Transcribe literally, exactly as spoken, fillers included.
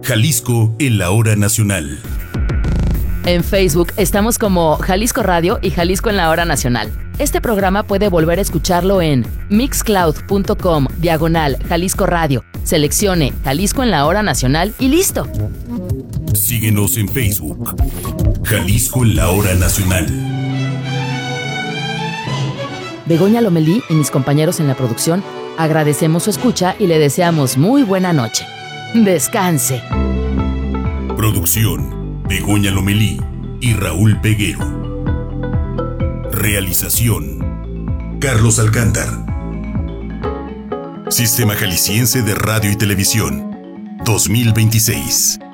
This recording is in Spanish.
Jalisco en la hora nacional. En Facebook estamos como Jalisco Radio y Jalisco en la hora nacional. Este programa puede volver a escucharlo en mixcloud.com diagonal Jalisco Radio. Seleccione Jalisco en la hora nacional y listo. Síguenos en Facebook. Jalisco en la hora nacional. Begoña Lomelí y mis compañeros en la producción agradecemos su escucha y le deseamos muy buena noche. Descanse. Producción: Begoña Lomelí y Raúl Peguero. Realización: Carlos Alcántar. Sistema Jalisciense de Radio y Televisión dos mil veintiséis.